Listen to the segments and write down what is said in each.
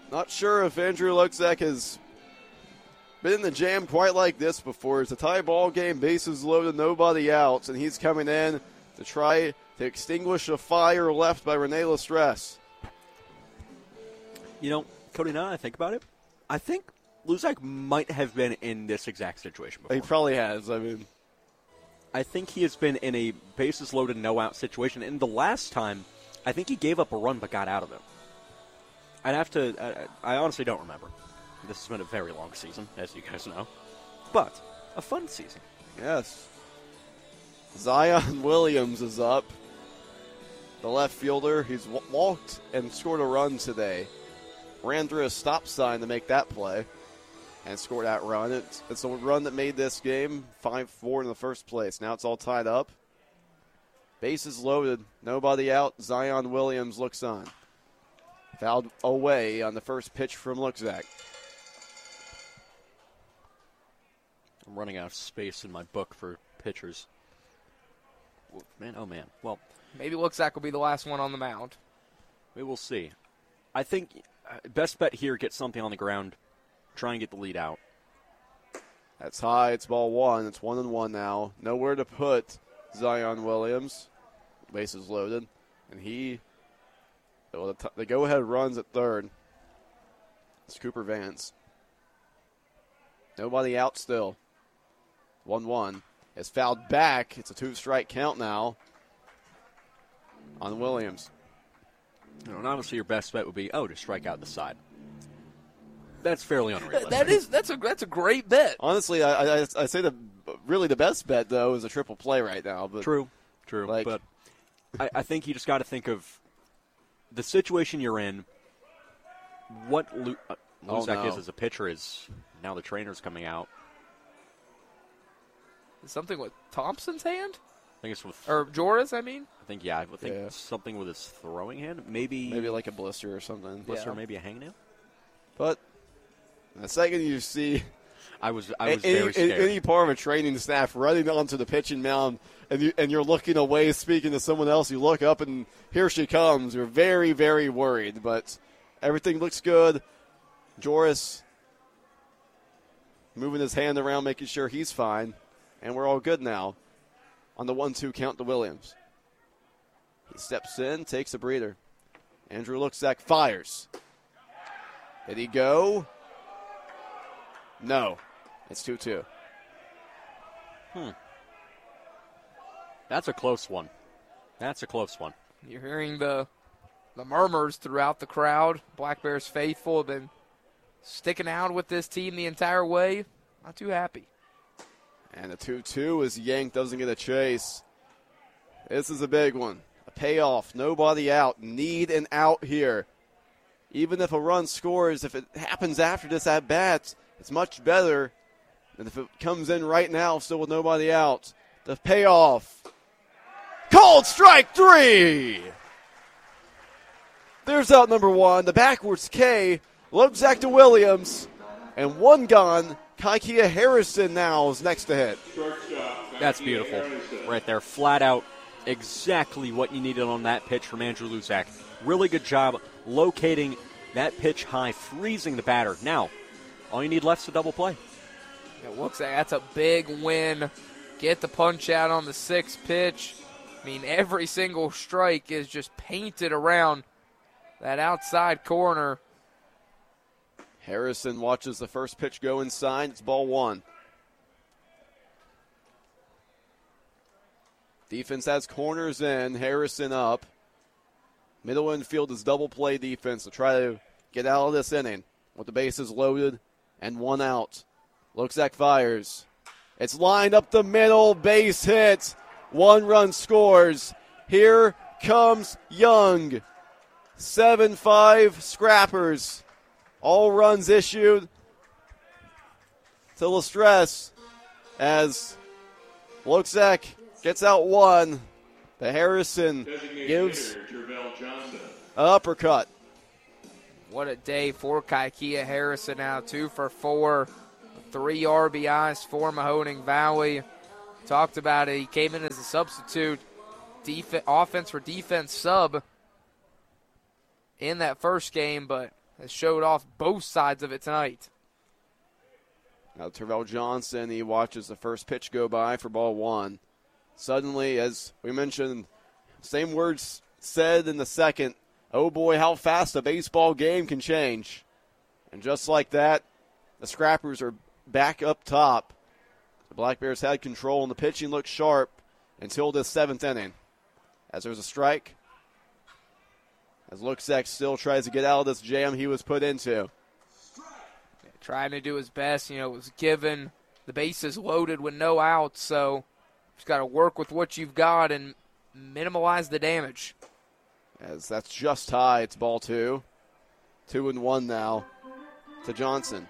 Not sure if Andrew Luxack has been in the jam quite like this before. It's a tie ball game, bases loaded, nobody out, and he's coming in to try to extinguish a fire left by Rene Lestress. You know, Cody, now that I think about it, I think Luzac might have been in this exact situation before. He probably has. I think he has been in a bases loaded, no out situation. And the last time, I think he gave up a run but got out of it. I'd have to. I honestly don't remember. This has been a very long season, as you guys know, but a fun season. Yes. Zion Williams is up. The left fielder. He's walked and scored a run today. Ran through a stop sign to make that play and scored that run. It's the run that made this game 5-4 in the first place. Now it's all tied up. Bases loaded. Nobody out. Zion Williams looks on. Fouled away on the first pitch from Luxack. I'm running out of space in my book for pitchers. Man, oh man. Well, maybe Luxack will be the last one on the mound. We will see. I think best bet here, get something on the ground. Try and get the lead out. That's high. It's ball one. It's 1-1 now. Nowhere to put Zion Williams. Bases loaded. And the go-ahead runs at third. It's Cooper Vance. Nobody out still. 1-1. It's fouled back. It's a 2-strike count now on Williams. And obviously your best bet would be, to strike out the side. That's fairly unrealistic. That's a great bet. Honestly, I say the best bet, though, is a triple play right now. But True. But I think you just got to think of the situation you're in. What Luzac is as a pitcher is now the trainer's coming out. Is something with Thompson's hand? I think it's with... Or Joris, I mean? I think something with his throwing hand. Maybe like a blister or something. Maybe a hangnail. But the second you see... I was very scared. Any part of a training staff running onto the pitching mound and you're looking away, speaking to someone else, you look up and here she comes. You're very, very worried. But everything looks good. Joris moving his hand around, making sure he's fine. And we're all good now on the 1-2 count to Williams. He steps in, takes a breather. Andrew Luxack fires. Did he go? No. It's 2-2. That's a close one. You're hearing the murmurs throughout the crowd. Black Bears faithful have been sticking out with this team the entire way. Not too happy. And the 2-2 as Yank doesn't get a chase. This is a big one. A payoff. Nobody out. Need an out here. Even if a run scores, if it happens after this at bat, it's much better than if it comes in right now still with nobody out. The payoff. Called strike 3. There's out number 1. The backwards K. Luxack to Williams. And one gone. Kaikia Harrison now is next to hit. That's beautiful. Right there. Flat out. Exactly what you needed on that pitch from Andrew Luzac. Really good job locating that pitch high, freezing the batter. Now, all you need left is a double play. It looks like that's a big win. Get the punch out on the 6th pitch. I mean, every single strike is just painted around that outside corner. Harrison watches the first pitch go inside. It's ball 1. Defense has corners in. Harrison up. Middle infield is double play defense to try to get out of this inning with the bases loaded and 1 out. Luxack fires. It's lined up the middle. Base hit. 1 run scores. Here comes Young. 7-5 Scrappers. All runs issued to Lestress as Luxack gets out 1. The Harrison gives an uppercut. What a day for Kaikia Harrison now. 2 for 4. 3 RBIs for Mahoning Valley. Talked about it. He came in as a substitute offense for defense sub in that first game, but has showed off both sides of it tonight. Now Terrell Johnson, he watches the first pitch go by for ball one. Suddenly, as we mentioned, same words said in the second, oh boy, how fast a baseball game can change. And just like that, the Scrappers are back up top. The Black Bears had control, and the pitching looked sharp until this seventh inning. As there's a strike, as Luxak still tries to get out of this jam he was put into. Trying to do his best, it was given. The bases loaded with no outs, so just got to work with what you've got and minimize the damage. As that's just high, it's ball two. 2-1 now to Johnson.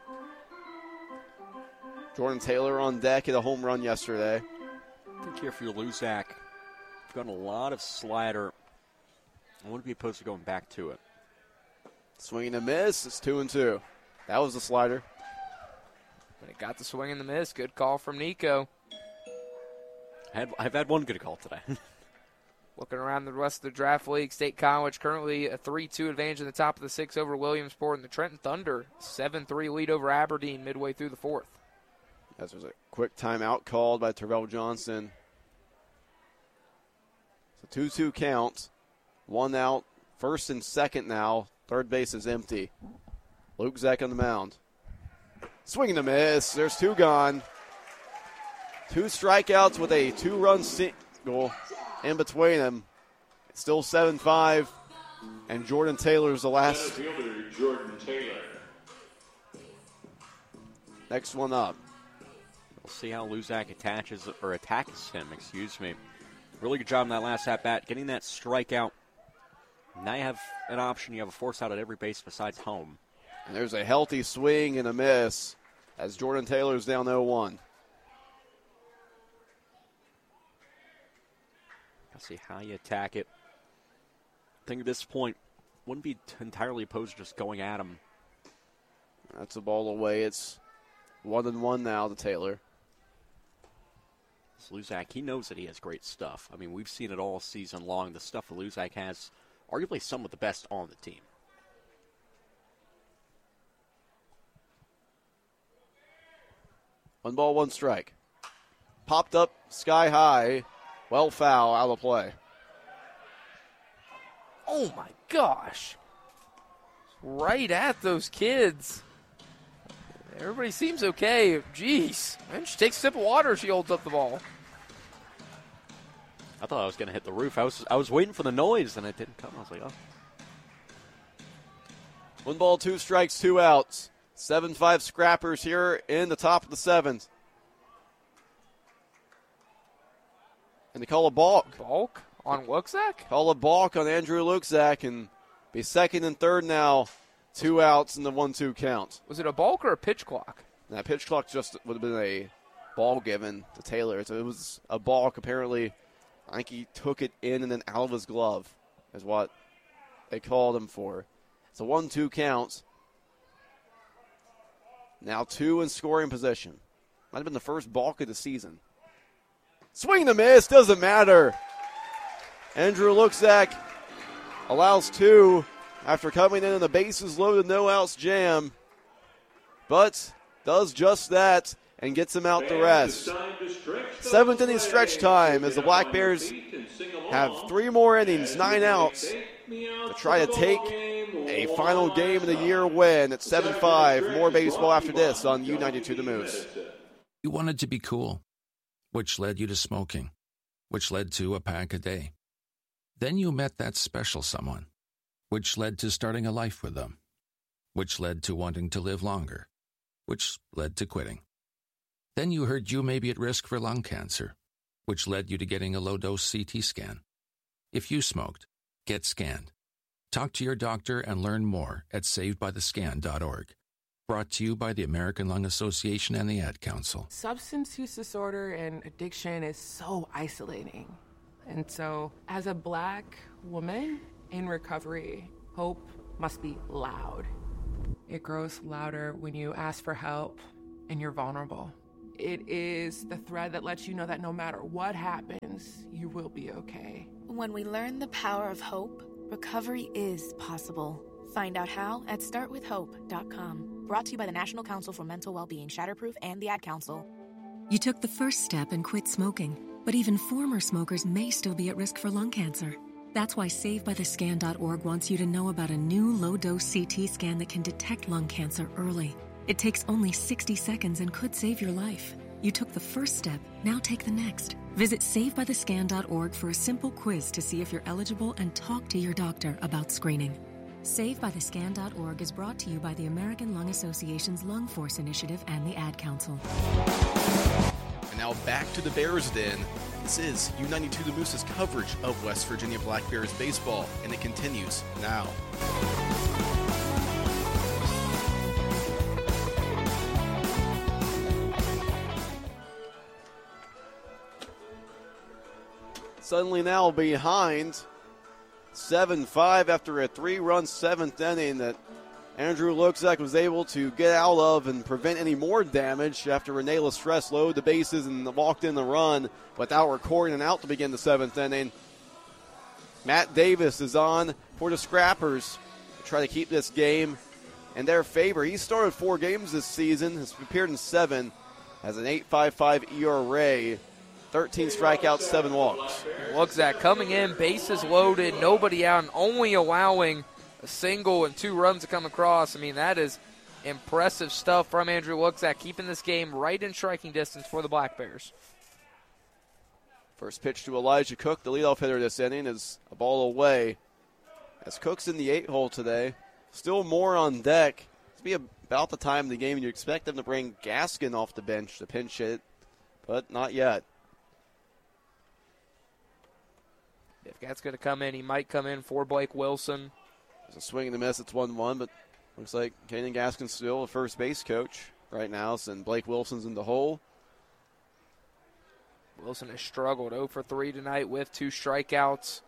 Jordan Taylor on deck at a home run yesterday. I think here for your Luzak, you've got a lot of slider. I wouldn't be opposed to going back to it. Swing and a miss. It's 2-2. That was the slider. But it got the swing and the miss. Good call from Nico. I've had one good call today. Looking around the rest of the draft league, State College currently a 3-2 advantage in the top of the six over Williamsport, and the Trenton Thunder 7-3 lead over Aberdeen midway through the fourth. As there's a quick timeout called by Terrell Johnson. So 2-2 count. One out. First and second now. Third base is empty. Luke Zek on the mound. Swing and a miss. There's two gone. Two strikeouts with a two-run single in between them. It's still 7-5. And Jordan Taylor's the last. Jordan Taylor. Next one up. We'll see how Luzak attacks him. Really good job in that last at-bat, getting that strikeout. Now you have an option. You have a force out at every base besides home. And there's a healthy swing and a miss as Jordan Taylor's down 0-1. I'll see how you attack it. I think at this point, wouldn't be entirely opposed to just going at him. That's a ball away. It's 1-1 now to Taylor. Luzak, he knows that he has great stuff. I mean, we've seen it all season long. The stuff that Luzak has, arguably some of the best on the team. One ball, one strike. Popped up sky high. Well foul, out of play. Oh my gosh. Right at those kids. Everybody seems okay. Jeez. Man, she takes a sip of water, she holds up the ball. I thought I was going to hit the roof. I was waiting for the noise, and it didn't come. I was like, oh. One ball, two strikes, two outs. 7-5 Scrappers here in the top of the seventh. And they call a balk. Balk on Luxak? Call a balk on Andrew Luxak and be second and third now. 2 outs in the 1-2 count. Was it a balk or a pitch clock? That pitch clock just would have been a ball given to Taylor. So it was a balk. Apparently, I think he took it in and then out of his glove is what they called him for. It's a 1-2 count. Now 2 in scoring position. Might have been the first balk of the season. Swing and a miss. Doesn't matter. Andrew Luxak allows 2 after coming in the bases loaded, no outs jam. But does just that and gets him out the rest. 7th inning stretch time as the Black Bears have 3 more innings, 9 outs, to try to take a final game of the year win at 7-5. More baseball after this on U92 The Moose. You wanted to be cool, which led you to smoking, which led to a pack a day. Then you met that special someone, which led to starting a life with them, which led to wanting to live longer, which led to quitting. Then you heard you may be at risk for lung cancer, which led you to getting a low-dose CT scan. If you smoked, get scanned. Talk to your doctor and learn more at savedbythescan.org. Brought to you by the American Lung Association and the Ad Council. Substance use disorder and addiction is so isolating. And so, as a Black woman in recovery, hope must be loud. It grows louder when you ask for help and you're vulnerable. It is the thread that lets you know that no matter what happens, you will be okay. When we learn the power of hope, recovery is possible. Find out how at startwithhope.com. Brought to you by the National Council for Mental Wellbeing, Shatterproof, and the Ad Council. You took the first step and quit smoking, but even former smokers may still be at risk for lung cancer. That's why SaveByTheScan.org wants you to know about a new low-dose CT scan that can detect lung cancer early. It takes only 60 seconds and could save your life. You took the first step, now take the next. Visit SaveByTheScan.org for a simple quiz to see if you're eligible and talk to your doctor about screening. SaveByTheScan.org is brought to you by the American Lung Association's Lung Force Initiative and the Ad Council. And now back to the Bears Den. This is U92 The Moose's coverage of West Virginia Black Bears baseball, and it continues now. Suddenly now behind 7-5 after a 3-run seventh inning that Andrew Luxak was able to get out of and prevent any more damage after Rene Lestress loaded the bases and walked in the run without recording an out to begin the seventh inning. Matt Davis is on for the Scrappers to try to keep this game in their favor. He started 4 games this season, has appeared in 7, has an 8.55 ERA, 13 strikeouts, 7 walks. Luxak coming in, bases loaded, nobody out, and only allowing a single and 2 runs to come across. I mean, that is impressive stuff from Andrew Luxak, keeping this game right in striking distance for the Black Bears. First pitch to Elijah Cook, the leadoff hitter this inning, is a ball away. As Cook's in the 8-hole today, still more on deck. It's be about the time of the game you expect them to bring Gaskin off the bench to pinch hit, but not yet. If Gat's going to come in, he might come in for Blake Wilson. There's a swing and a miss. It's 1-1, but looks like Kanan Gaskin's still a first base coach right now, and Blake Wilson's in the hole. Wilson has struggled 0 for 3 tonight with 2 strikeouts.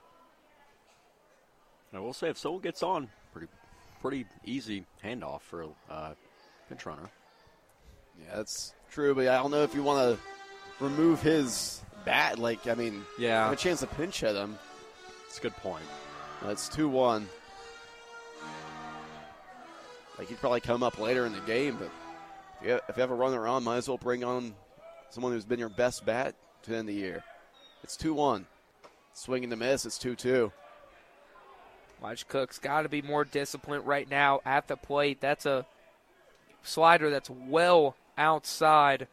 I will say, if someone gets on, pretty easy handoff for a pinch runner. Yeah, that's true, but I don't know if you want to remove his bat. Yeah, have a chance to pinch hit him. That's a good point. That's 2-1. He'd probably come up later in the game, but if you have a runner on, might as well bring on someone who's been your best bat to end the year. It's 2-1. Swing and a miss, it's 2-2. Elijah Cook's got to be more disciplined right now at the plate. That's a slider that's well outside.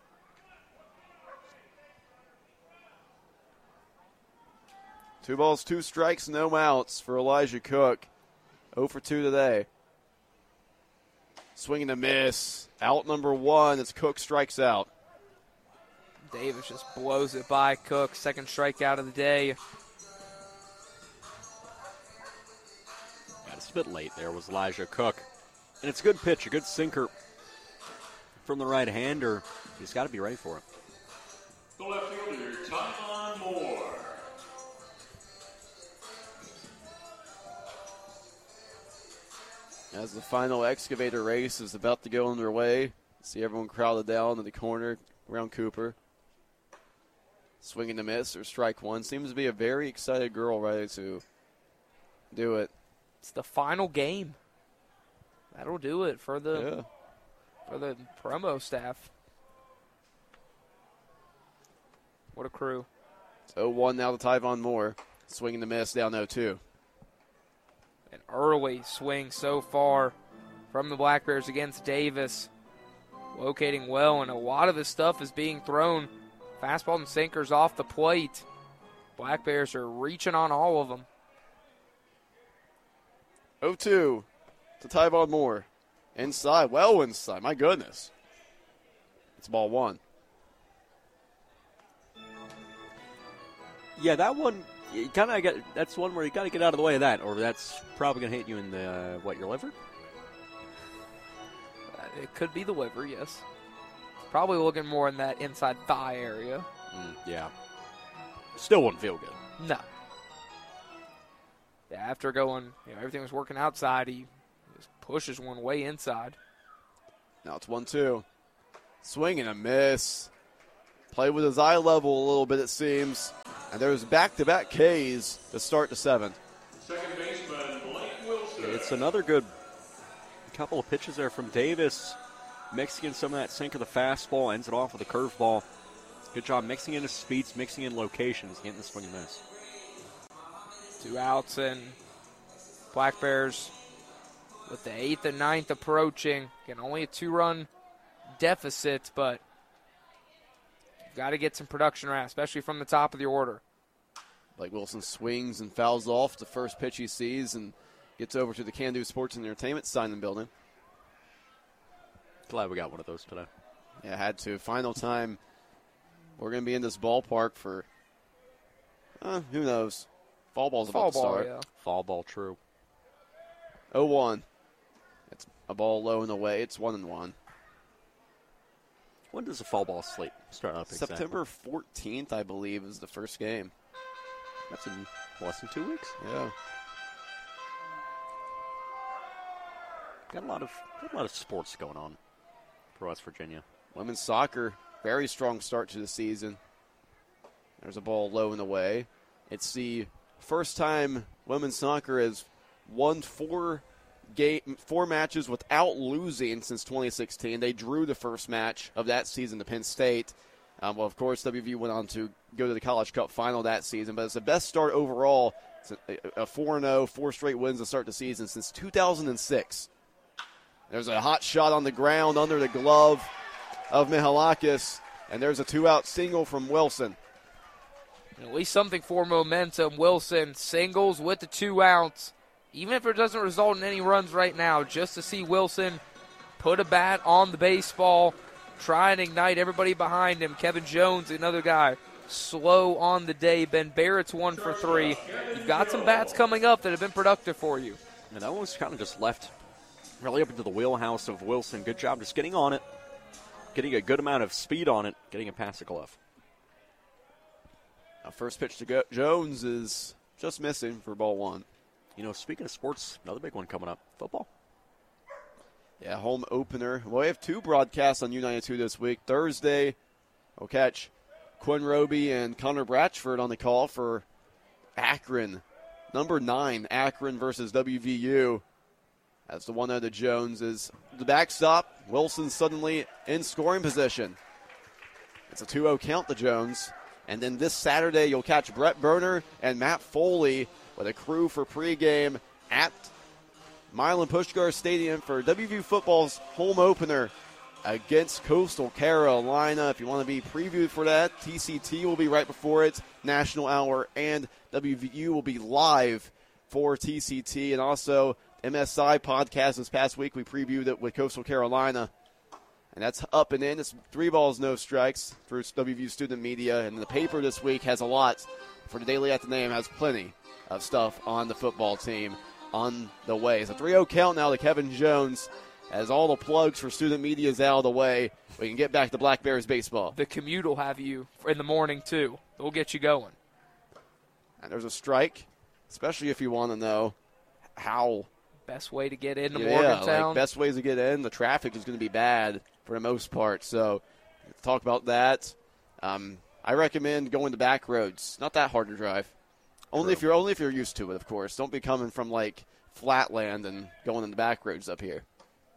Two balls, 2 strikes, no outs for Elijah Cook. 0 for 2 today. Swing and a miss. Out number 1 as Cook strikes out. Davis just blows it by Cook. Second strikeout of the day. Yeah, it's a bit late there was Elijah Cook. And it's a good pitch, a good sinker from the right-hander. He's got to be ready for it. The left fielder, Tyvon Moore. As the final excavator race is about to go underway, see everyone crowded down in the corner around Cooper. Swing and a miss or strike 1. Seems to be a very excited girl ready to do it. It's the final game. That'll do it for the promo staff. What a crew. It's 0-1 now to Tyvon Moore. Swing and a miss down 0-2. An early swing so far from the Black Bears against Davis. Locating well, and a lot of his stuff is being thrown. Fastball and sinkers off the plate. Black Bears are reaching on all of them. 0-2 to Tyvon Moore. Inside, well inside, my goodness. It's ball 1. Yeah, that one, you kind of get. That's one where you got to get out of the way of that, or that's probably going to hit you in the your liver. It could be the liver, yes. Probably looking more in that inside thigh area. Yeah. Still wouldn't feel good. No. Yeah, after going, everything was working outside, he just pushes one way inside. Now it's 1-2. Swing and a miss. Play with his eye level a little bit, it seems. And there's back-to-back Ks to start the 7th. Second baseman, Blake Wilson. It's another good couple of pitches there from Davis, mixing in some of that sink of the fastball, ends it off with a curveball. Good job mixing in his speeds, mixing in locations, getting the swing and miss. 2 outs, and Black Bears with the 8th and 9th approaching. Again, only a 2-run deficit, but you've got to get some production around, especially from the top of the order. Blake Wilson swings and fouls off the first pitch he sees and gets over to the Can-Do Sports and Entertainment sign and building. Glad we got one of those today. Yeah, had to. Final time. We're going to be in this ballpark for, who knows. Fall ball's about to start. Yeah. Fall ball, true. 0-1. It's a ball low and away. It's 1-1. When does the fall ball slate start up exactly? September 14th, I believe, is the first game. That's in less than 2 weeks? Yeah. Got a lot of sports going on for West Virginia. Women's soccer, very strong start to the season. There's a ball low and away. It's the first time women's soccer has won 4 matches without losing since 2016. They drew the first match of that season to Penn State. Well, of course, WVU went on to go to the College Cup final that season, but it's the best start overall. It's a 4-0, 4 straight wins to start the season since 2006. There's a hot shot on the ground under the glove of Mihalakis, and there's a 2-out single from Wilson. At least something for momentum. Wilson singles with the 2 outs. Even if it doesn't result in any runs right now, just to see Wilson put a bat on the baseball, try and ignite everybody behind him. Kevin Jones, another guy, slow on the day. Ben Barrett's 1 for 3. You've got some bats coming up that have been productive for you. And that one was kind of just left really up into the wheelhouse of Wilson. Good job just getting on it, getting a good amount of speed on it, getting it past the glove. Now first pitch to Jones is just missing for ball 1. You know, speaking of sports, another big one coming up, football. Yeah, home opener. Well, we have 2 broadcasts on U92 this week. Thursday, we'll catch Quinn Roby and Connor Bratchford on the call for Akron. Number 9, Akron versus WVU. That's the one out of the Jones is the backstop. Wilson suddenly in scoring position. It's a 2-0 count to Jones. And then this Saturday, you'll catch Brett Berner and Matt Foley with a crew for pregame at Milan Pushkar Stadium for WVU football's home opener against Coastal Carolina. If you want to be previewed for that, TCT will be right before it, National Hour, and WVU will be live for TCT. And also, MSI podcast this past week, we previewed it with Coastal Carolina. And that's up and in. It's 3 balls, no strikes for WVU student media. And the paper this week has a lot. For the Daily Athenaeum has plenty of stuff on the football team on the way. It's a 3-0 count now to Kevin Jones. As all the plugs for student media is out of the way, we can get back to Black Bears baseball. The commute will have you in the morning, too. It'll get you going. And there's a strike, especially if you want to know how. Best way to get into Morgantown. Like best ways to get in. The traffic is going to be bad for the most part. So talk about that. I recommend going to back roads. Not that hard to drive. Only if you're used to it, of course. Don't be coming from like flatland and going in the back roads up here.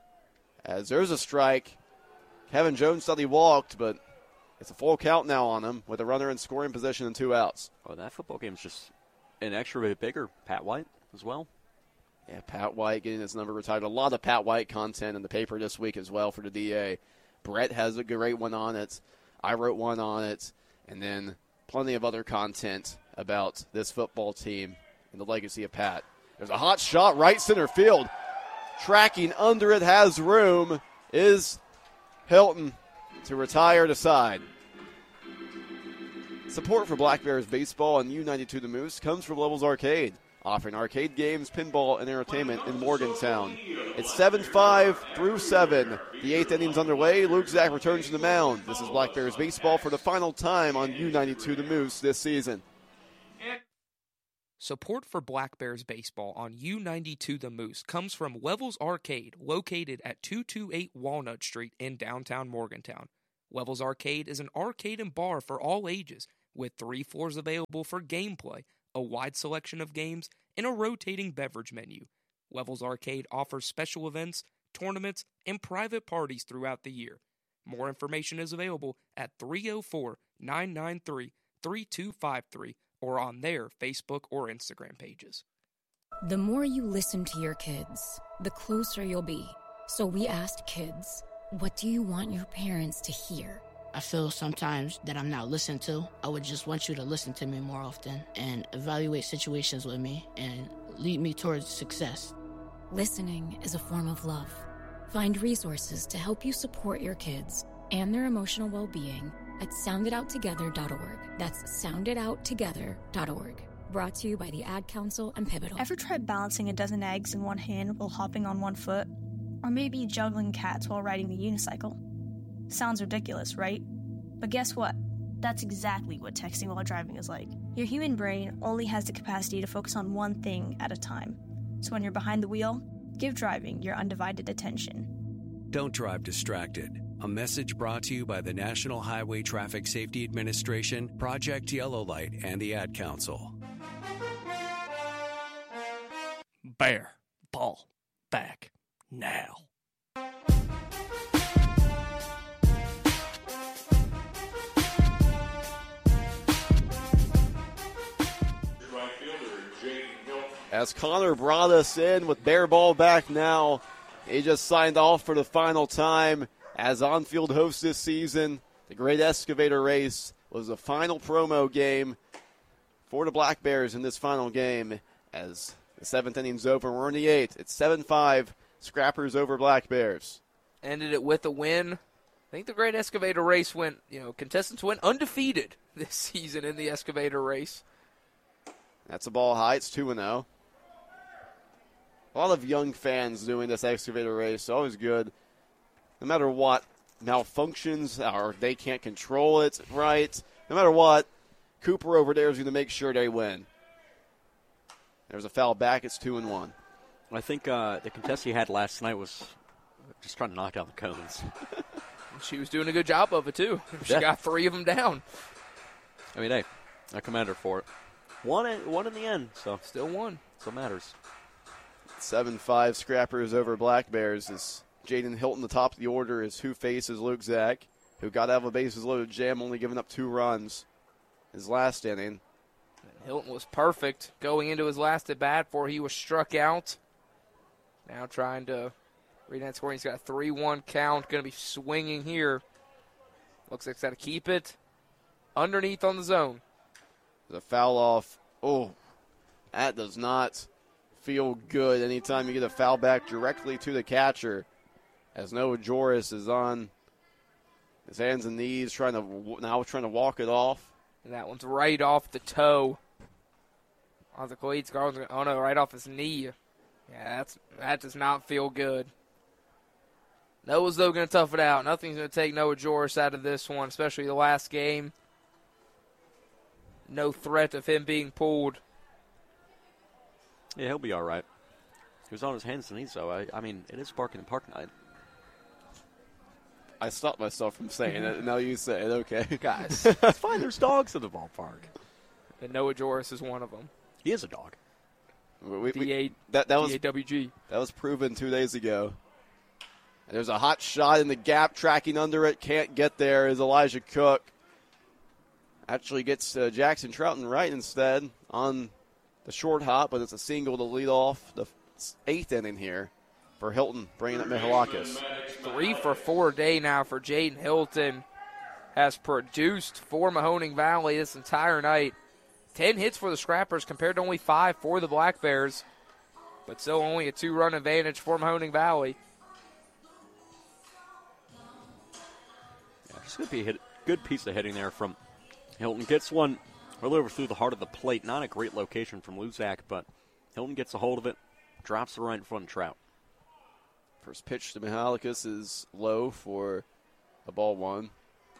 As there's a strike. Kevin Jones thought he walked, but it's a full count now on him with a runner in scoring position and 2 outs. Oh, that football game's just an extra bit bigger. Pat White as well. Yeah, Pat White getting his number retired. A lot of Pat White content in the paper this week as well for the DA. Brett has a great one on it. I wrote one on it. And then plenty of other content about this football team and the legacy of Pat. There's a hot shot right center field. Tracking under it, has room, is Hilton to retire to side. Support for Black Bears baseball and U92 The Moose comes from Levels Arcade, offering arcade games, pinball, and entertainment in Morgantown. It's 7-5 through 7. The 8th inning's underway. Luke Zach returns to the mound. This is Black Bears baseball for the final time on U92 The Moose this season. Support for Black Bears baseball on U92 The Moose comes from Levels Arcade, located at 228 Walnut Street in downtown Morgantown. Levels Arcade is an arcade and bar for all ages, with 3 floors available for gameplay, a wide selection of games, and a rotating beverage menu. Levels Arcade offers special events, tournaments, and private parties throughout the year. More information is available at 304-993-3253 or on their Facebook or Instagram pages. The more you listen to your kids, the closer you'll be. So we asked kids, what do you want your parents to hear? I feel sometimes that I'm not listened to. I would just want you to listen to me more often and evaluate situations with me and lead me towards success. Listening is a form of love. Find resources to help you support your kids and their emotional well-being at sounditouttogether.org. That's sounditouttogether.org. Brought to you by the Ad Council and Pivotal. Ever tried balancing a dozen eggs in one hand while hopping on one foot? Or maybe juggling cats while riding the unicycle? Sounds ridiculous, right? But guess what? That's exactly what texting while driving is like. Your human brain only has the capacity to focus on one thing at a time. So when you're behind the wheel, give driving your undivided attention. Don't drive distracted. A message brought to you by the National Highway Traffic Safety Administration, Project Yellow Light, and the Ad Council. Bear ball back now. As Connor brought us in with Bear ball back now, he just signed off for the final time as on-field host this season. The Great Excavator Race was the final promo game for the Black Bears in this final game as the 7th inning's over. We're in the 8th. It's 7-5, Scrappers over Black Bears. Ended it with a win. I think the Great Excavator Race went, contestants went undefeated this season in the Excavator Race. That's a ball high. It's 2-0. A lot of young fans doing this Excavator Race. Always good. No matter what malfunctions or they can't control it right, no matter what, Cooper over there is going to make sure they win. There's a foul back. It's 2-1. I think the contest he had last night was just trying to knock down the cones. She was doing a good job of it, too. She got 3 of them down. I mean, hey, I commend her for it. One in the end, so. Still won. So matters. 7-5 Scrappers over Black Bears as Jaden Hilton, the top of the order, is who faces Luke Zach, who got out of a bases loaded jam, only giving up 2 runs his last inning. Hilton was perfect going into his last at bat before he was struck out. Now trying to read that score. He's got a 3-1 count. Going to be swinging here. Looks like he's got to keep it underneath on the zone. There's a foul off. Oh, that does not feel good anytime you get a foul back directly to the catcher. As Noah Joris is on his hands and knees trying to walk it off. And that one's right off the toe. On the cleats. Oh, no, right off his knee. Yeah, that does not feel good. Noah's, though, going to tough it out. Nothing's going to take Noah Joris out of this one, especially the last game. No threat of him being pulled. Yeah, he'll be all right. He was on his hands and knees, though. I mean, it is Bark in the Park night. I stopped myself from saying it. Now you say it. Okay. Guys. It's fine. There's dogs in the ballpark. And Noah Joris is one of them. He is a dog. DAWG. That was proven 2 days ago. And there's a hot shot in the gap, tracking under it. Can't get there is Elijah Cook. Actually gets Jackson Troughton right instead on the short hop, but it's a single to lead off the 8th inning here for Hilton, bringing up Mihalakis. 3 for 4 day now for Jaden Hilton. Has produced for Mahoning Valley this entire night. 10 hits for the Scrappers compared to only 5 for the Black Bears, but still only a 2-run advantage for Mahoning Valley. Yeah, just going to be a good piece of hitting there from Hilton. Gets one really over through the heart of the plate. Not a great location from Luzak, but Hilton gets a hold of it, drops it right in front of Trout. First pitch to Mihalakis is low for a ball 1.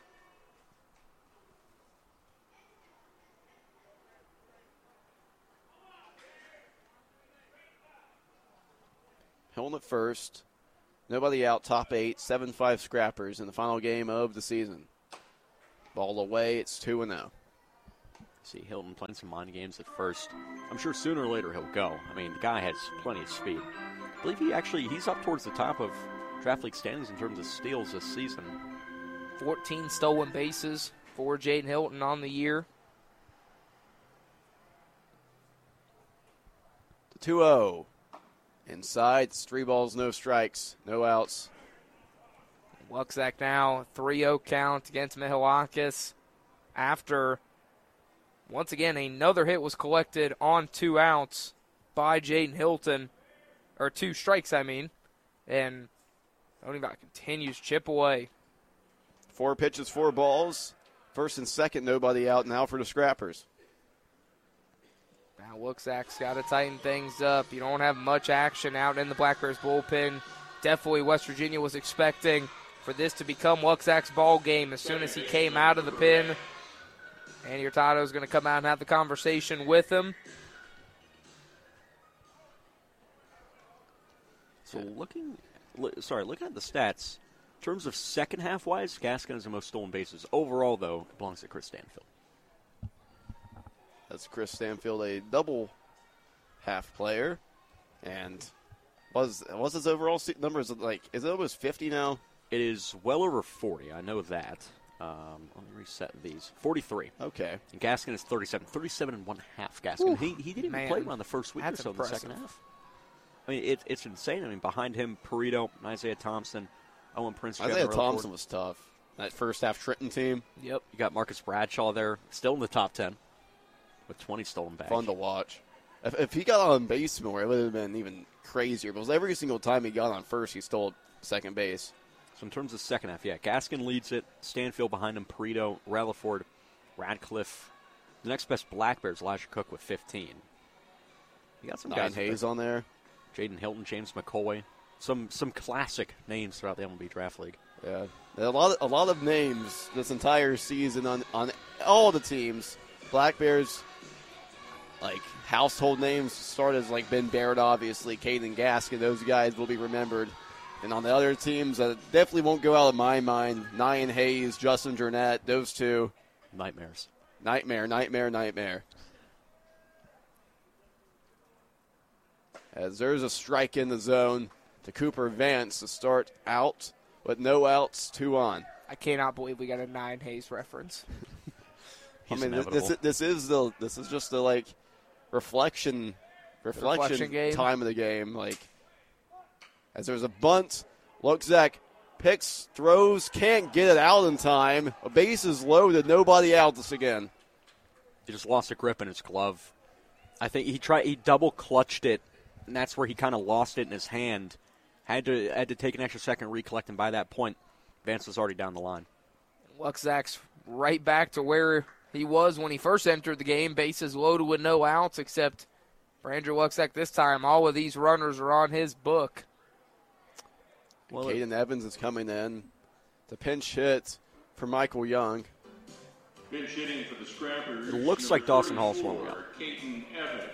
Hilton at first. Nobody out, top 8, 7-5 Scrappers in the final game of the season. Ball away, it's 2-0. See Hilton playing some mind games at first. I'm sure sooner or later he'll go. I mean, the guy has plenty of speed. I believe he's up towards the top of draft league standings in terms of steals this season. 14 stolen bases for Jaden Hilton on the year. The 2-0. Inside, it's 3 balls, no strikes, no outs. Luxack now 3-0 count against Mihawakis after, once again, another hit was collected on 2 outs by Jaden Hilton, or 2 strikes, I mean, and Tony Bott continues chip away. 4 pitches, 4 balls. First and second, nobody out now for the Scrappers. Now Luxack's got to tighten things up. You don't have much action out in the Black Bears bullpen. Definitely West Virginia was expecting for this to become Luxack's ball game as soon as he came out of the pen. Andy Hurtado is going to come out and have the conversation with him. So looking at the stats, in terms of second half wise, Gaskin has the most stolen bases. Overall, though, it belongs to Chris Stanfield. That's Chris Stanfield, a double half player, and was his overall numbers like? Is it almost 50 now? It is well over 40. I know that. Let me reset these. 43. Okay. And Gaskin is 37. 37 and 1/2. Gaskin. He didn't even play around the first week or so in the second half. I mean, it's insane. I mean, behind him, Perito, Isaiah Thompson, Owen Prince. Isaiah Thompson was tough. That first half Trenton team. Yep. You got Marcus Bradshaw there, still in the top 10 with 20 stolen bags. Fun to watch. If he got on base more, it would have been even crazier. Because every single time he got on first, he stole second base. So in terms of second half, yeah, Gaskin leads it. Stanfield behind him, Perito, Ralliford, Radcliffe. The next best Black Bears, Elijah Cook with 15. You got some guys. Hayes on there. Jaden Hilton, James McCoy. Some classic names throughout the MLB Draft League. Yeah, a lot of names this entire season on all the teams. Black Bears, like household names, start as like Ben Barrett, obviously, Caden Gaskin. Those guys will be remembered. And on the other teams, that definitely won't go out of my mind. Nyan Hayes, Justin Jurnett, those two. Nightmares. Nightmare. As there's a strike in the zone to Cooper Vance to start out, but no outs, 2 on. I cannot believe we got a Nyan Hayes reference. I mean, this is just the like reflection game. Time of the game. Like, as there's a bunt, Luxack picks, throws, can't get it out in time. A base is loaded, nobody out this again. He just lost a grip in his glove. I think he double clutched it, and that's where he kind of lost it in his hand. Had to take an extra second, recollect, and by that point, Vance was already down the line. Luxack's right back to where he was when he first entered the game. Bases loaded with no outs, except for Andrew Luxack this time. All of these runners are on his book. Well, Caden Evans is coming in. The pinch hit for Michael Young. Pinch hitting for the Scrappers. It looks like Dawson Hall's warming up. Caden Evans.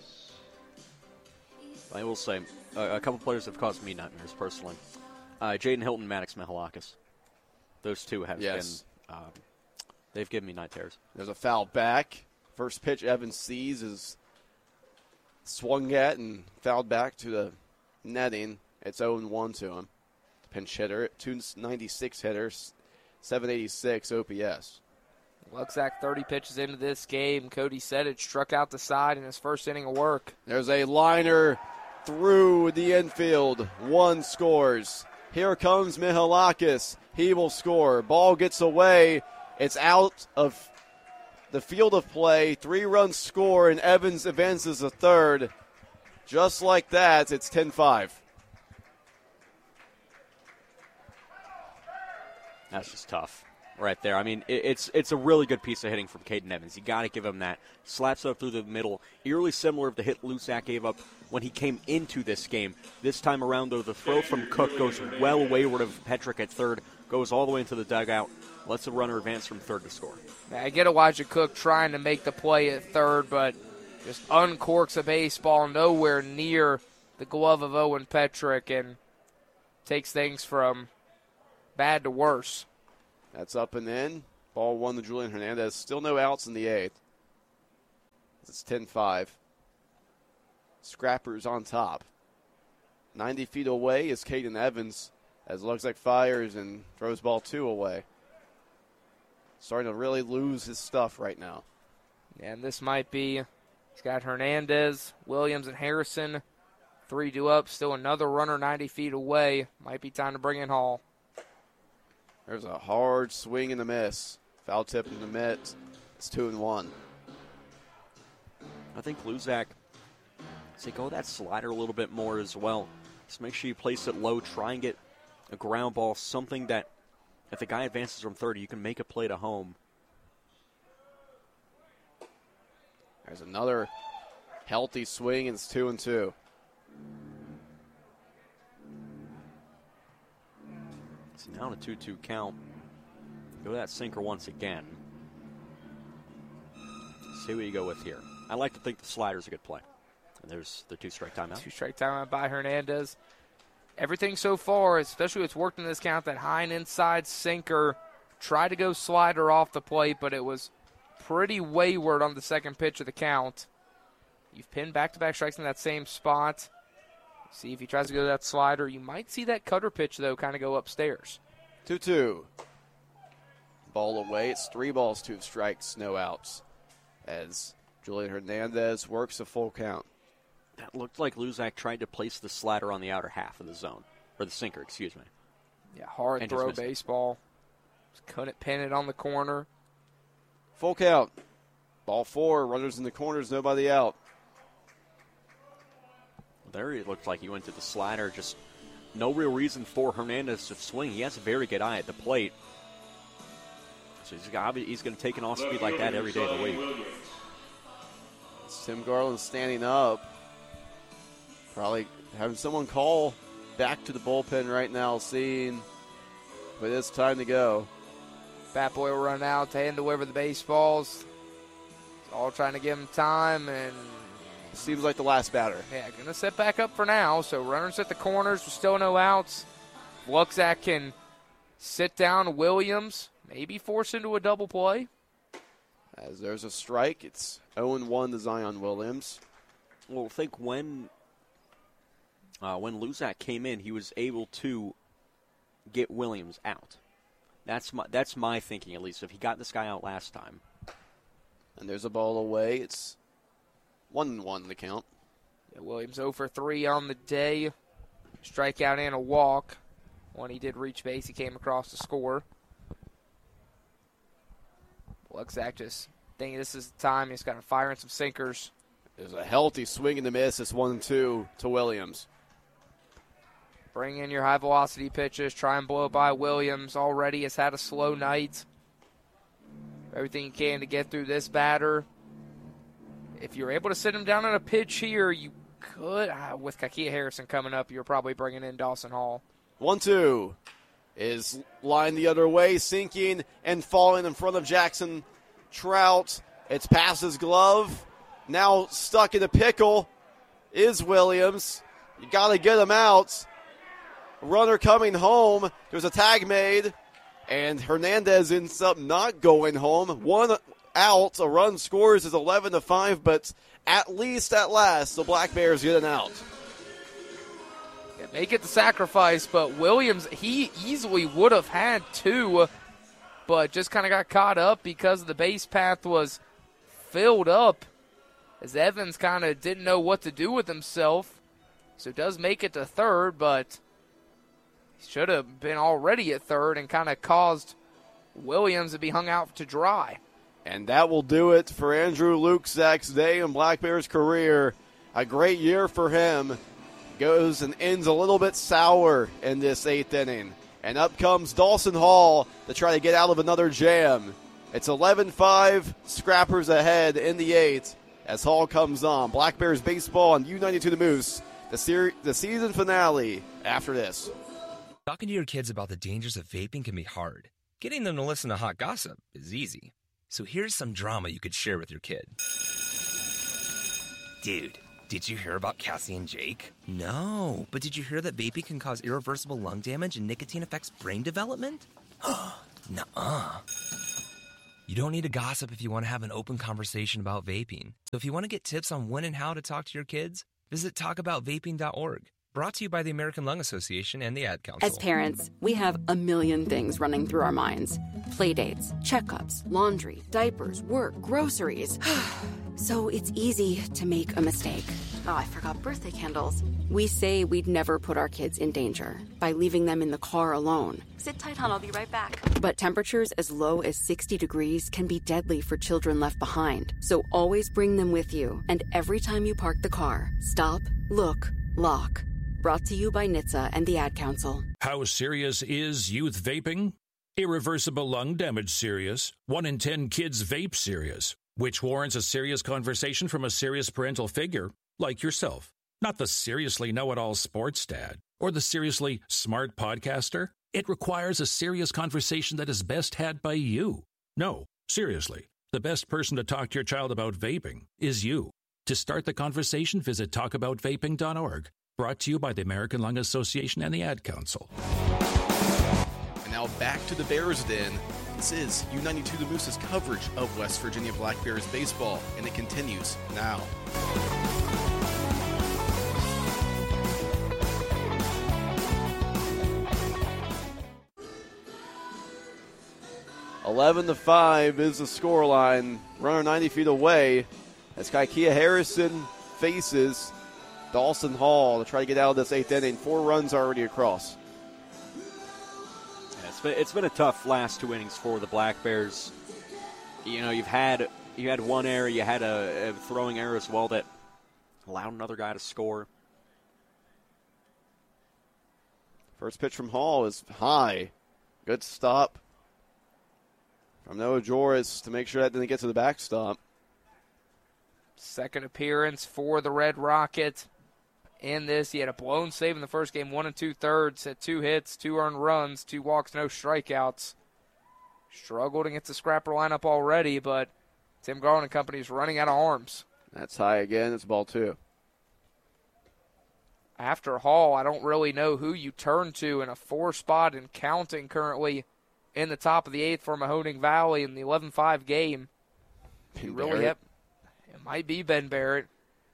I will say, a couple players have caused me nightmares personally. Jaden Hilton, Maddox Mihalakis. Those two have been, they've given me night terrors. There's a foul back. First pitch Evans sees is swung at and fouled back to the netting. It's 0-1 to him. Pinch hitter, 296 hitters, 786 OPS. Luxack 30 pitches into this game. Cody Sedich struck out the side in his first inning of work. There's a liner through the infield. 1 scores. Here comes Mihalakis. He will score. Ball gets away. It's out of the field of play. 3-run score, and Evans advances the third. Just like that, it's 10-5. That's just tough right there. I mean, it's a really good piece of hitting from Caden Evans. You got to give him that. Slaps up through the middle. Eerily similar to the hit Luxack gave up when he came into this game. This time around, though, the throw from Cook goes well wayward of Petrick at third, goes all the way into the dugout, lets the runner advance from third to score. I get Elijah Cook trying to make the play at third, but just uncorks a baseball nowhere near the glove of Owen Petrick and takes things from bad to worse. That's up and in. Ball 1 to Julian Hernandez. Still no outs in the 8th. It's 10-5. Scrappers on top. 90 feet away is Caden Evans as Luxac fires and throws ball 2 away. Starting to really lose his stuff right now. Yeah, and this might be, he's got Hernandez, Williams, and Harrison. 3-2 up, still another runner 90 feet away. Might be time to bring in Hall. There's a hard swing and a miss. Foul tip in the mitt. It's 2-1. I think Luzac, say go that slider a little bit more as well. Just make sure you place it low. Try and get a ground ball, something that if the guy advances from 30, you can make a play to home. There's another healthy swing, and it's 2-2. It's now a 2-2 count. Go that sinker once again. See what you go with here. I like to think the slider's a good play. And there's the 2-strike timeout. 2-strike timeout by Hernandez. Everything so far, especially what's worked in this count, that high and inside sinker. Tried to go slider off the plate, but it was pretty wayward on the second pitch of the count. You've pinned back-to-back strikes in that same spot. See if he tries to go to that slider. You might see that cutter pitch, though, kind of go upstairs. 2-2. Ball away. It's 3 balls, 2 strikes, no outs. As Julian Hernandez works a full count. That looked like Luzac tried to place the slider on the outer half of the zone. Or the sinker, excuse me. Yeah, hard throw baseball. Just couldn't pin it on the corner. Full count. Ball 4. Runners in the corners, nobody out. There it looked like he went to the slider. Just no real reason for Hernandez to swing. He has a very good eye at the plate. So he's going to take an off speed like that every day of the week. It's Tim Garland standing up. Probably having someone call back to the bullpen right now, seeing but it's time to go. Bat boy will run out to hand over the baseballs. All trying to give him time, and seems like the last batter. Yeah, going to set back up for now. So runners at the corners, with still no outs. Luxac can sit down Williams, maybe force into a double play. As there's a strike, it's 0-1 to Zion Williams. Well, I think when Luzac came in, he was able to get Williams out. That's my thinking, at least, if he got this guy out last time. And there's a ball away. It's 1-1 the count. Yeah, Williams 0 for 3 on the day. Strikeout and a walk. When he did reach base, he came across to score. Luxac just thinking this is the time. He's got to fire in some sinkers. There's a healthy swing and a miss. It's 1-2 to Williams. Bring in your high-velocity pitches. Try and blow by Williams. Already has had a slow night. Everything you can to get through this batter. If you're able to sit him down on a pitch here, you could. With Kakia Harrison coming up, you're probably bringing in Dawson Hall. 1-2 is lined the other way, sinking and falling in front of Jackson Trout. It's past his glove. Now stuck in a pickle is Williams. You got to get him out. Runner coming home. There's a tag made, and Hernandez ends up not going home. 1 out. A run scores is 11-5, but at least at last the Black Bears get an out. Yeah, make it the sacrifice, but Williams, he easily would have had 2, but just kind of got caught up because the base path was filled up as Evans kind of didn't know what to do with himself. So does make it to third, but he should have been already at third and kind of caused Williams to be hung out to dry. And that will do it for Andrew Luxac's day in Black Bears' career. A great year for him. Goes and ends a little bit sour in this 8th inning. And up comes Dawson Hall to try to get out of another jam. It's 11-5, Scrappers ahead in the 8th as Hall comes on. Black Bears baseball on U92 The Moose. The season finale after this. Talking to your kids about the dangers of vaping can be hard. Getting them to listen to hot gossip is easy. So here's some drama you could share with your kid. Dude, did you hear about Cassie and Jake? No, but did you hear that vaping can cause irreversible lung damage and nicotine affects brain development? Nuh-uh. You don't need to gossip if you want to have an open conversation about vaping. So if you want to get tips on when and how to talk to your kids, visit talkaboutvaping.org. Brought to you by the American Lung Association and the Ad Council. As parents, we have a million things running through our minds. Playdates, checkups, laundry, diapers, work, groceries. So it's easy to make a mistake. Oh, I forgot birthday candles. We say we'd never put our kids in danger by leaving them in the car alone. Sit tight, hon. I'll be right back. But temperatures as low as 60 degrees can be deadly for children left behind. So always bring them with you. And every time you park the car, stop, look, lock. Brought to you by NHTSA and the Ad Council. How serious is youth vaping? Irreversible lung damage serious. 1 in 10 kids vape serious, which warrants a serious conversation from a serious parental figure like yourself. Not the seriously know-it-all sports dad or the seriously smart podcaster. It requires a serious conversation that is best had by you. No, seriously, the best person to talk to your child about vaping is you. To start the conversation, visit talkaboutvaping.org. Brought to you by the American Lung Association and the Ad Council. And now back to the Bears Den. This is U92 The Moose's coverage of West Virginia Black Bears baseball, and it continues now. (11-5) is the scoreline. Runner 90 feet away as Kaikia Harrison faces Dawson Hall to try to get out of this 8th inning. 4 runs already across. Yeah, it's been a tough last 2 innings for the Black Bears. You know, you had one error, you had a throwing error as well that allowed another guy to score. First pitch from Hall is high. Good stop from Noah Joris to make sure that didn't get to the backstop. Second appearance for the Red Rocket in this. He had a blown save in the first game, 1 2/3, had 2 hits, 2 earned runs, 2 walks, no strikeouts. Struggled against the scrapper lineup already, but Tim Garland and company is running out of arms. That's high again. It's ball 2. After Hall, I don't really know who you turn to in a 4 spot and counting currently in the top of the 8th for Mahoning Valley in the 11-5 game. You really have, it might be Ben Barrett.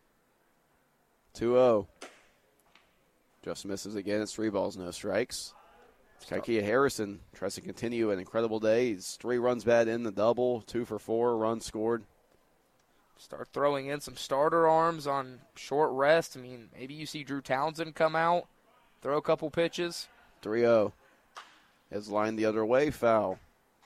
2-0. Just misses again. It's 3 balls, no strikes. Kaikia Harrison tries to continue an incredible day. He's 3 runs batted in the double, 2 for 4, runs scored. Start throwing in some starter arms on short rest. I mean, maybe you see Drew Townsend come out, throw a couple pitches. 3-0. His line the other way, foul.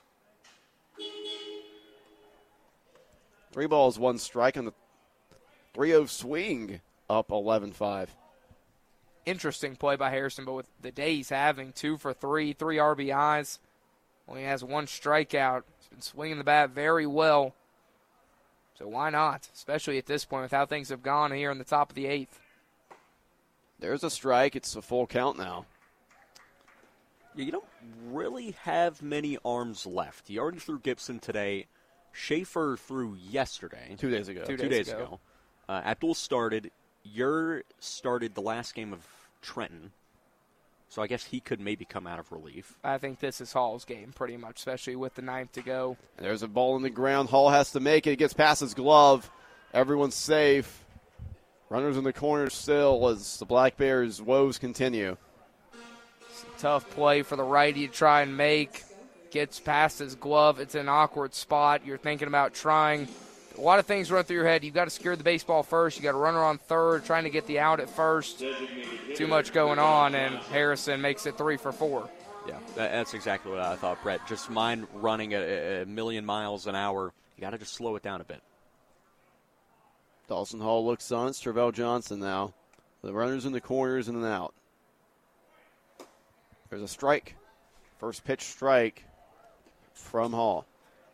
3 balls, 1 strike on the 3-0 swing, up 11-5. Interesting play by Harrison, but with the day he's having, 2 for 3, 3 RBIs, only has 1 strikeout. He's been swinging the bat very well. So why not, especially at this point with how things have gone here in the top of the 8th. There's a strike. It's a full count now. Yeah, you don't really have many arms left. He already threw Gibson today. Schaefer threw yesterday. 2 days ago. 2 days ago. Abdul started. Yer started the last game of Trenton. So I guess he could maybe come out of relief. I think this is Hall's game pretty much, especially with the 9th to go. And there's a ball in the ground. Hall has to make it. It gets past his glove. Everyone's safe. Runners in the corner still as the Black Bears' woes continue. Tough play for the righty to try and make. Gets past his glove. It's an awkward spot. You're thinking about trying. A lot of things run through your head. You've got to secure the baseball first. You got a runner on third, trying to get the out at first. Too much going on, and Harrison makes it 3 for 4. Yeah, that's exactly what I thought, Brett. Just mind running at a million miles an hour. You got to just slow it down a bit. Dawson Hall looks on. It's Travell Johnson now. The runners in the corners and an out. There's a strike. First pitch strike from Hall.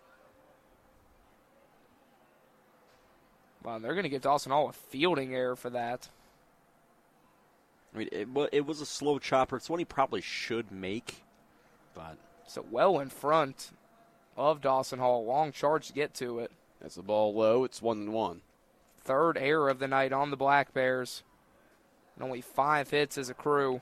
Wow, they're going to give Dawson Hall a fielding error for that. I mean, it was a slow chopper. It's one he probably should make. But so well in front of Dawson Hall. Long charge to get to it. That's the ball low. It's 1-1. Third error of the night on the Black Bears. And only 5 hits as a crew.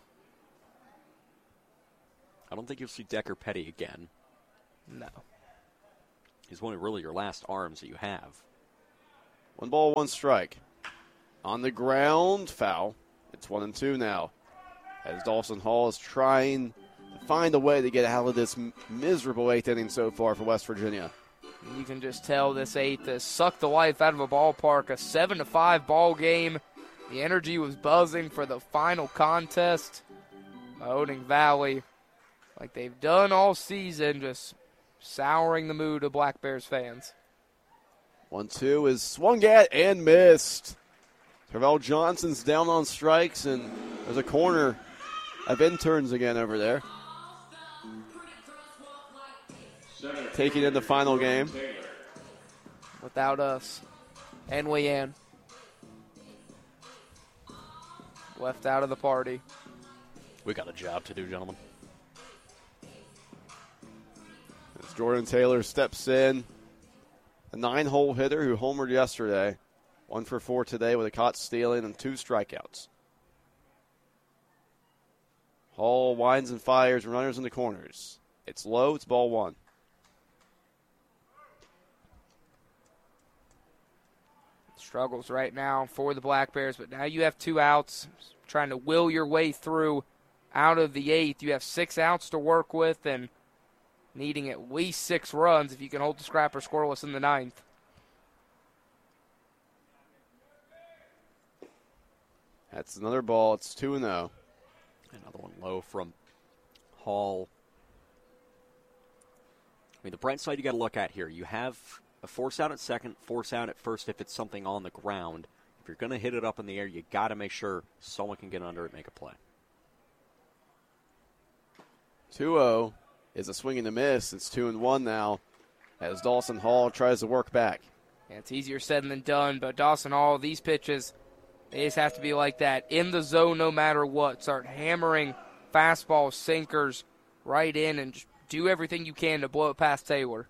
I don't think you'll see Decker Petty again. No. He's one of really your last arms that you have. 1 ball, 1 strike. On the ground, foul. It's 1-2 now. As Dawson Hall is trying to find a way to get out of this miserable 8th inning so far for West Virginia. You can just tell this 8th has sucked the life out of a ballpark. A 7-5 ball game. The energy was buzzing for the final contest. Mahoning Valley, like they've done all season, just souring the mood of Black Bears fans. 1-2 is swung at and missed. Terrell Johnson's down on strikes, and there's a corner of interns again over there. Taking in the final game. Without us. And Leanne. Left out of the party. We got a job to do, gentlemen. As Jordan Taylor steps in, a 9-hole hitter who homered yesterday. 1 for 4 today with a caught stealing and 2 strikeouts. Hall winds and fires, runners in the corners. It's low, it's ball 1. Struggles right now for the Black Bears, but now you have 2 outs, trying to will your way through out of the 8th. You have 6 outs to work with and needing at least 6 runs if you can hold the scrapper scoreless in the 9th. That's another ball. It's 2-0. Another one low from Hall. I mean, the bright side you got to look at here, you have a force out at second, force out at first if it's something on the ground. If you're going to hit it up in the air, you got to make sure someone can get under it and make a play. 2-0 is a swing and a miss. It's 2-1 now as Dawson Hall tries to work back. Yeah, it's easier said than done, but Dawson Hall, these pitches, they just have to be like that. In the zone no matter what. Start hammering fastballs, sinkers right in, and just do everything you can to blow it past Taylor.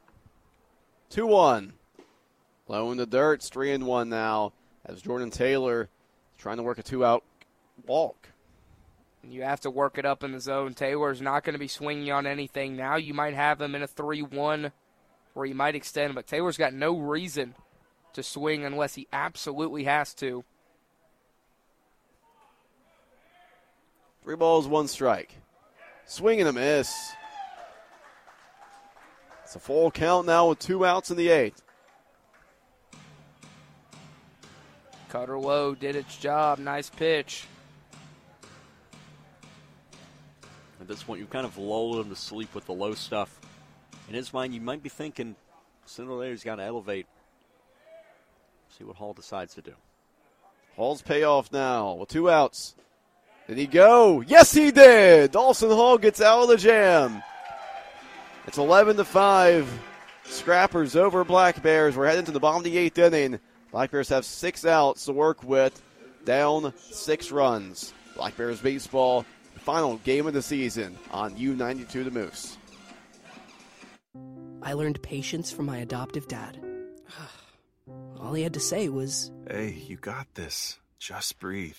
2-1. Low in the dirt. It's 3-1 now as Jordan Taylor is trying to work a 2-out walk. You have to work it up in the zone. Taylor's not going to be swinging on anything. Now you might have him in a 3-1 where he might extend, but Taylor's got no reason to swing unless he absolutely has to. 3 balls, 1 strike. Swing and a miss. It's a full count now with 2 outs in the 8th. Cutter low, did its job. Nice pitch. At this point, you've kind of lulled him to sleep with the low stuff. In his mind, you might be thinking, sooner or later he's got to elevate. See what Hall decides to do. Hall's payoff now with 2 outs. Did he go? Yes, he did. Dawson Hall gets out of the jam. It's 11-5. Scrappers over Black Bears. We're heading to the bottom of the 8th inning. Black Bears have 6 outs to work with, down 6 runs. Black Bears baseball, final game of the season on U92 The Moose. I learned patience from my adoptive dad. All he had to say was, "Hey, you got this. Just breathe."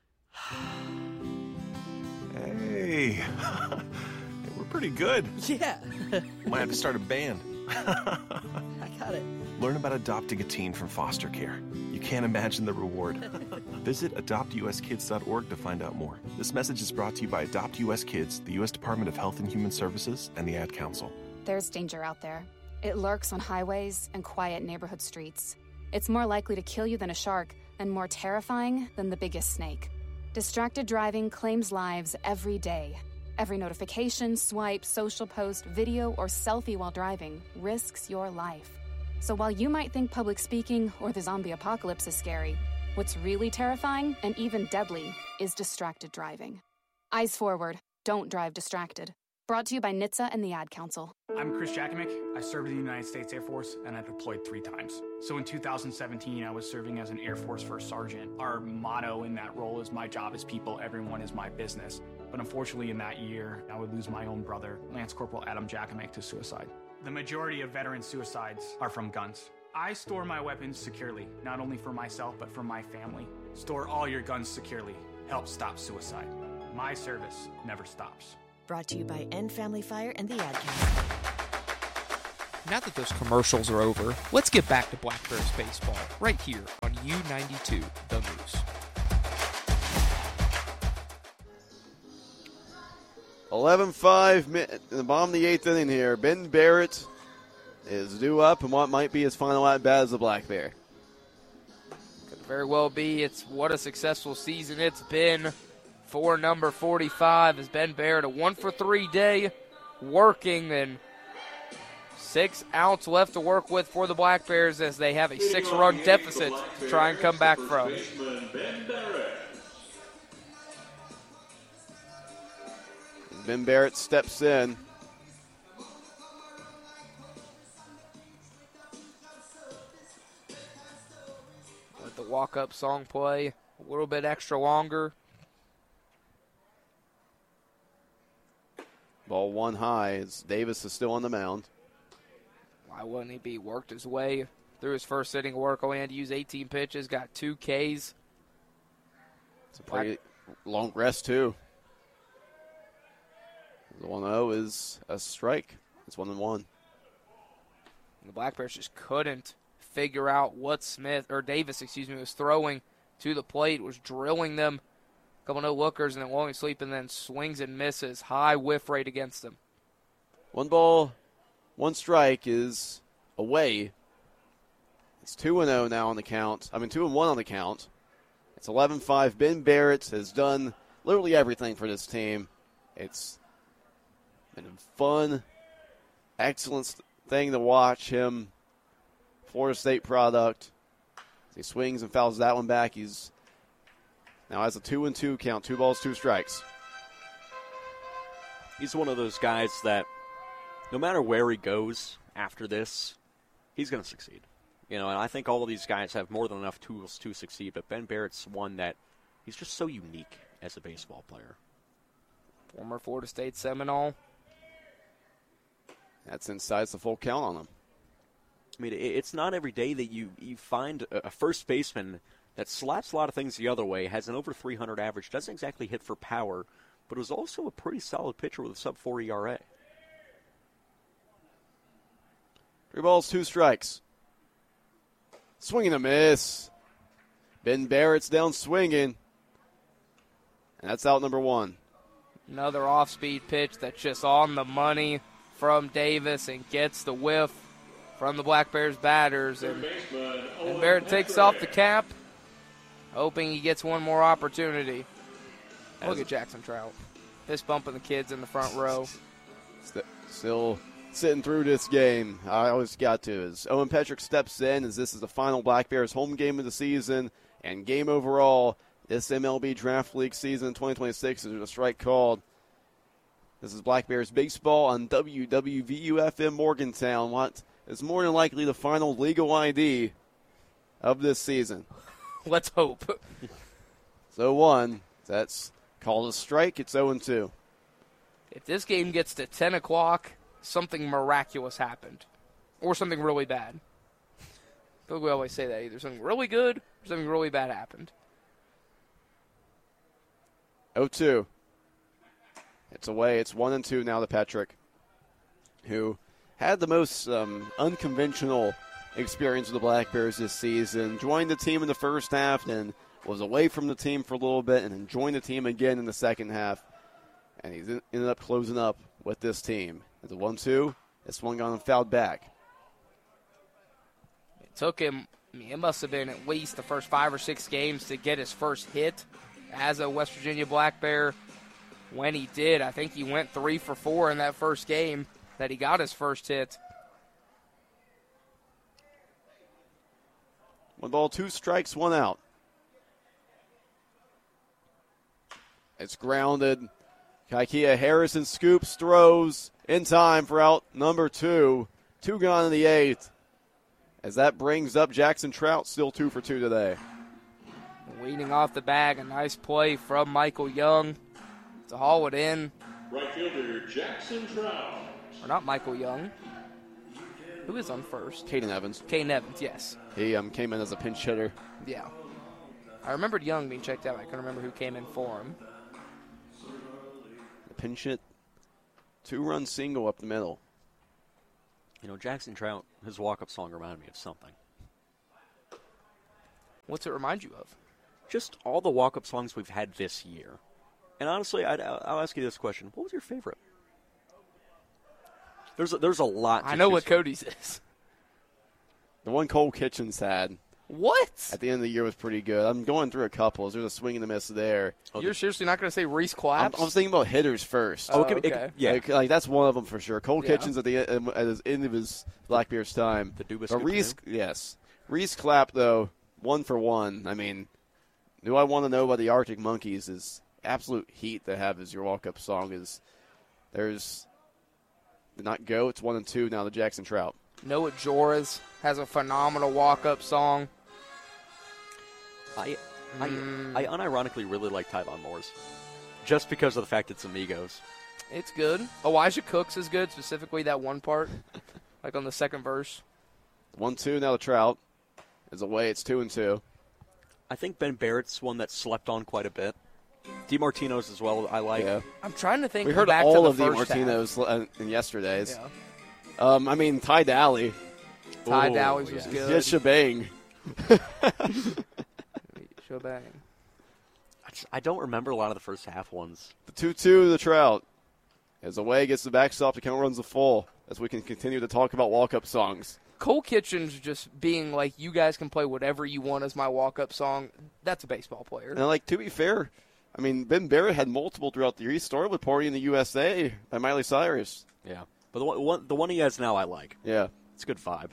Hey, we're pretty good. Yeah. Might have to start a band. I got it. Learn about adopting a teen from foster care. You can't imagine the reward. Visit adoptuskids.org to find out more. This message is brought to you by Adopt US Kids, the U.S. Department of Health and Human Services, and the Ad Council. There's danger out there. It lurks on highways and quiet neighborhood streets. It's more likely to kill you than a shark, and more terrifying than the biggest snake. Distracted driving claims lives every day. Every notification, swipe, social post, video, or selfie while driving risks your life. So while you might think public speaking or the zombie apocalypse is scary, what's really terrifying and even deadly is distracted driving. Eyes forward. Don't drive distracted. Brought to you by NHTSA and the Ad Council. I'm Chris Jakimick. I served in the United States Air Force, and I deployed 3 times. So in 2017, I was serving as an Air Force First Sergeant. Our motto in that role is, "My job is people, everyone is my business." But unfortunately, in that year, I would lose my own brother, Lance Corporal Adam Jakimick, to suicide. The majority of veteran suicides are from guns. I store my weapons securely, not only for myself, but for my family. Store all your guns securely. Help stop suicide. My service never stops. Brought to you by End Family Fire and the Ad Council. Now that those commercials are over, let's get back to Black Bears baseball right here on U92 The Moose. 11-5 in the bottom of the 8th inning here. Ben Barrett is due up in what might be his final at-bat as a Black Bear. Could very well be. It's what a successful season it's been for number 45 as Ben Barrett, a 1-for-3 day, working, and 6 outs left to work with for the Black Bears as they have a 6-run deficit to try and come back from. Ben Barrett steps in. Let the walk-up song play a little bit extra longer. Ball 1 high as Davis is still on the mound. Why wouldn't he be? Worked his way through his first inning of work. Only had to use 18 pitches, got 2 Ks. It's a pretty long rest, too. The 1-0 is a strike. It's 1-1. The Black Bears just couldn't figure out what Davis was throwing to the plate, was drilling them. A couple no-lookers and then long sleep, and then swings and misses. High whiff rate against them. 1 ball, 1 strike is away. It's 2-0 now on the count. 2-1 on the count. It's 11-5. Ben Barrett has done literally everything for this team. It's been a fun, excellent thing to watch him. Florida State product. He swings and fouls that one back. He's now has a 2-2 count. 2 balls, 2 strikes. He's one of those guys that no matter where he goes after this, he's going to succeed. And I think all of these guys have more than enough tools to succeed, but Ben Barrett's one that he's just so unique as a baseball player. Former Florida State Seminole. That's inside the full count on him. It's not every day that you find a first baseman that slaps a lot of things the other way, has an over 300 average, doesn't exactly hit for power, but was also a pretty solid pitcher with a sub-4 ERA. 3 balls, 2 strikes. Swing and a miss. Ben Barrett's down swinging. And that's out number 1. Another off-speed pitch that's just on the money from Davis and gets the whiff from the Black Bears batters. And Barrett takes off the cap, hoping he gets one more opportunity. Look at Jackson Trout. Fist bumping the kids in the front row. Still sitting through this game. I always got to. As Owen Petrick steps in, as this is the final Black Bears home game of the season and game overall. This MLB Draft League season 2026 is a strike called. This is Black Bears baseball on WWVU-FM Morgantown. What is more than likely the final legal ID of this season. Let's hope. It's 0-1. That's called a strike. It's 0-2. If this game gets to 10 o'clock, something miraculous happened. Or something really bad. I feel like we always say that. Either something really good or something really bad happened. 0-2. It's away. It's 1-2 now to Petrick, who had the most unconventional experience with the Black Bears this season. Joined the team in the first half, then was away from the team for a little bit, and then joined the team again in the second half. And he ended up closing up with this team. It's a 1-2. This one got him fouled back. It took him, it must have been at least the first 5 or 6 games to get his first hit as a West Virginia Black Bear. When he did, I think he went 3 for 4 in that first game that he got his first hit. 1 ball, 2 strikes, 1 out. It's grounded. Kaikia Harrison scoops, throws in time for out number 2. 2 gone in the 8th. As that brings up Jackson Trout, still 2 for 2 today. Leading off the bag, a nice play from Michael Young to haul it in. Right fielder Jackson Trout. Or not Michael Young. Who is on first? Caden Evans. Caden Evans, yes. He came in as a pinch hitter. Yeah. I remembered Young being checked out. I couldn't remember who came in for him. The pinch hit, 2-run single up the middle. You know, Jackson Trout, his walk-up song reminded me of something. What's it remind you of? Just all the walk-up songs we've had this year. And honestly, I'll ask you this question. What was your favorite? There's a lot to I know choose what from. Cody's is. The one Cole Kitchens had. What? At the end of the year was pretty good. I'm going through a couple. There's a swing and a miss there. You're seriously not going to say Reese Claps? I'm thinking about hitters first. Oh, okay. Yeah. Like that's one of them for sure. Cole Yeah. Kitchens at the end of his Blackbeard's time. The Dubas But Reese, yes. Reese Clapp, though, 1 for 1. I mean, do I want to know about the Arctic Monkeys is absolute heat to have as your walk-up song. There's not go. It's 1 and 2 now. The Jackson Trout. Noah Joras has a phenomenal walk-up song. I unironically really like Tyvon Moore's, just because of the fact it's Amigos. It's good. Elijah Cooks is good, specifically that one part, like on the second verse. 1-2 now. The Trout is away. It's 2 and 2. I think Ben Barrett's one that slept on quite a bit. DiMartino's as well. I like. Yeah. I'm trying to think. We heard back all to of the first DiMartino's in yesterday's. Yeah. I mean, Ty Dally. Ty Dowie's was good. Yes, shebang. Shebang. I don't remember a lot of the first half ones. The 2-2, the Trout. As away gets the backstop, the count runs the full. As we can continue to talk about walk-up songs. Cole Kitchens just being like, you guys can play whatever you want as my walk-up song. That's a baseball player. And like to be fair, I mean Ben Barrett had multiple throughout the year. He started with "Party in the USA" by Miley Cyrus. Yeah, but the one he has now, I like. Yeah, it's a good vibe.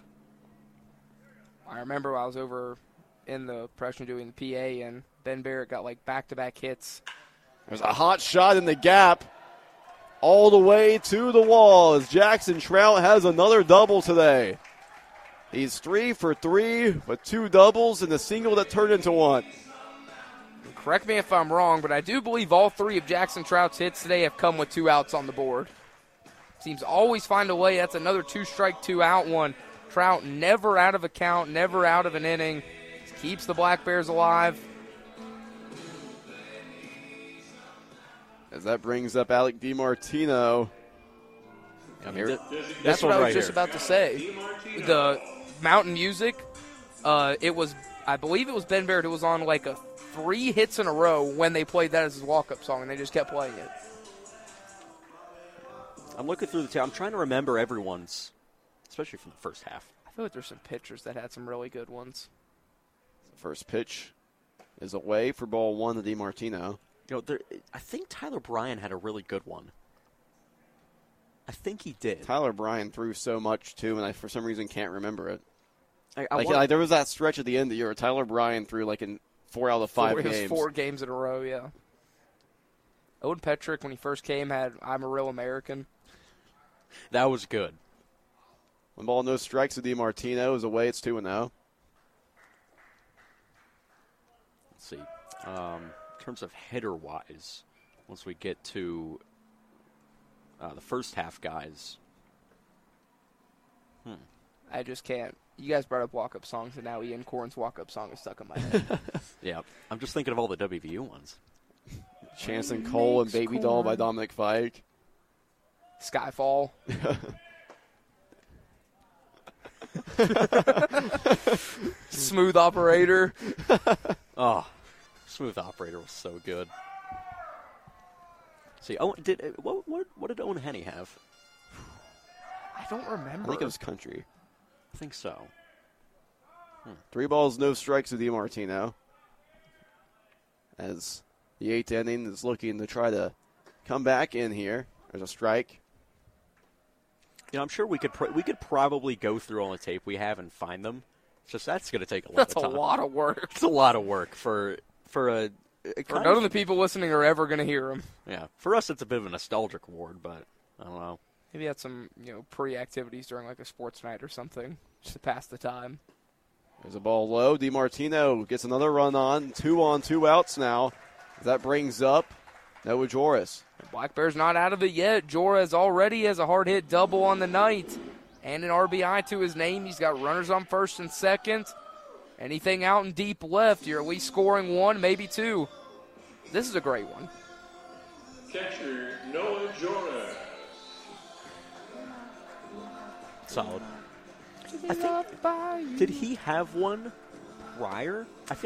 I remember I was over in the production doing the PA, and Ben Barrett got like back-to-back hits. There's a hot shot in the gap, all the way to the wall. As Jackson Trout has another double today. He's 3 for 3 with 2 doubles and a single that turned into 1. Correct me if I'm wrong, but I do believe all 3 of Jackson Trout's hits today have come with 2 outs on the board. Seems always find a way. That's another 2-strike, 2-out one. Trout never out of a count, never out of an inning. Keeps the Black Bears alive. As that brings up Alec DiMartino. I mean, That's what I was just about to say. The Mountain Music, it was, I believe it was Ben Barrett who was on like 3 hits in a row when they played that as his walk-up song, and they just kept playing it. I'm looking through the tape. I'm trying to remember everyone's, especially from the first half. I feel like there's some pitchers that had some really good ones. The first pitch is away for ball 1 to DiMartino. You know, I think Tyler Bryan had a really good one. I think he did. Tyler Bryan threw so much, too, and I, for some reason, can't remember it. I there was that stretch at the end of the year where Tyler Bryan threw like in 4 out of 5 games. It was 4 games in a row, yeah. Owen Petrick, when he first came, had I'm a Real American. That was good. 1 ball, no strikes to DiMartino is away. It's 2-0. Let's see. In terms of hitter-wise, once we get to the first half guys. I just can't. You guys brought up walk-up songs, and now Ian Corn's walk-up song is stuck in my head. Yeah, I'm just thinking of all the WVU ones. Chance and Cole and Baby Doll by Dominic Fike. Skyfall. Smooth Operator. Oh, Smooth Operator was so good. See, what did Owen Henny have? I don't remember. I think it was country. I think so. 3 balls, no strikes to DiMartino. As the 8th inning is looking to try to come back in here. There's a strike. You know, I'm sure we could probably go through all the tape we have and find them. It's just that's going to take a lot That's of time. a lot of work. It's a lot of work for a none of the people listening are ever going to hear them. Yeah, for us it's a bit of a nostalgic award, but I don't know. Maybe had some pre-activities during like a sports night or something just to pass the time. There's a ball low. DiMartino gets another run on. 2 on, 2 outs now. That brings up Noah Joras. Black Bear's not out of it yet. Joras already has a hard hit double on the night and an RBI to his name. He's got runners on first and second. Anything out in deep left, you're at least scoring 1, maybe 2. This is a great one. Catcher Noah Joras. Solid. I think, did he have one prior? I feel